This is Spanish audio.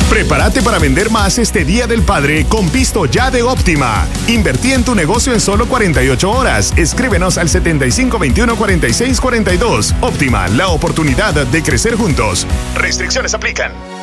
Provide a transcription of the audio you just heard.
Prepárate para vender más este Día del Padre con Pisto Ya de Óptima. Invertí en tu negocio en solo 48 horas. Escríbenos al 7521-4642. Óptima, la oportunidad de crecer juntos. Restricciones aplican.